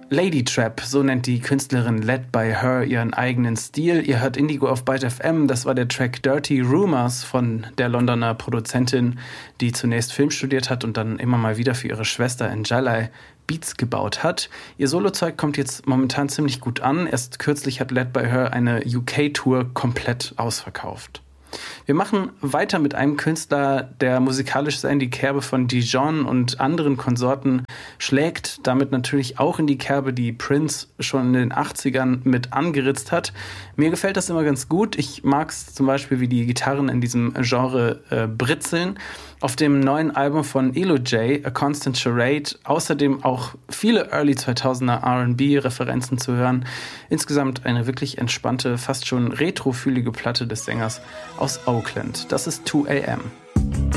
Lady Trap, so nennt die Künstlerin Led by Her ihren eigenen Stil. Ihr hört Indigo auf Byte FM, das war der Track Dirty Rumors von der Londoner Produzentin, die zunächst Film studiert hat und dann immer mal wieder für ihre Schwester Njalai Beats gebaut hat. Ihr Solozeug kommt jetzt momentan ziemlich gut an. Erst kürzlich hat Led by Her eine UK-Tour komplett ausverkauft. Wir machen weiter mit einem Künstler, der musikalisch sehr in die Kerbe von Dijon und anderen Konsorten schlägt, damit natürlich auch in die Kerbe, die Prince schon in den 80ern mit angeritzt hat. Mir gefällt das immer ganz gut. Ich mag es zum Beispiel, wie die Gitarren in diesem Genre britzeln. Auf dem neuen Album von Elo J, A Constant Charade, außerdem auch viele Early 2000er R&B-Referenzen zu hören. Insgesamt eine wirklich entspannte, fast schon retrofühlige Platte des Sängers aus Oakland. Das ist 2 AM.